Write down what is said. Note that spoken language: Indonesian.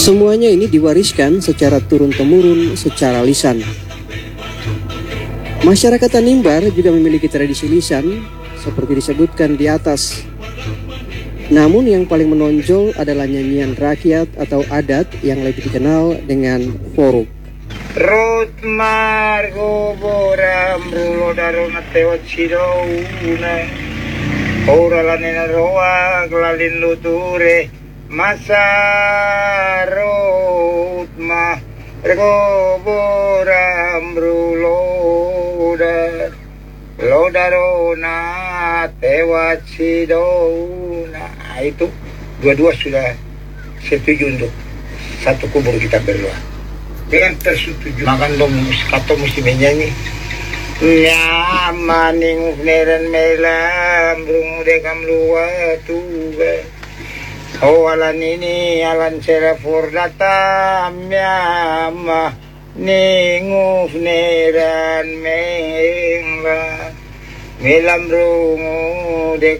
Semuanya ini diwariskan secara turun-temurun secara lisan. Masyarakat Tanimbar juga memiliki tradisi lisan seperti disebutkan di atas. Namun yang paling menonjol adalah nyanyian rakyat atau adat yang lebih dikenal dengan foruk. Rot margo boram rulo darona tewat sidouna ora lanena roa glalin luture masa rot ma rego boram rulo darona tewat sidouna. Itu dua-dua sudah setuju untuk satu kubur kita berdua. Dengan tersetuju makan dong kato mesti menyanyi nyamaning neren melam brung dekam luwa tuba awalan ini alan serafur datam nyama ninguf neran mengla melam brung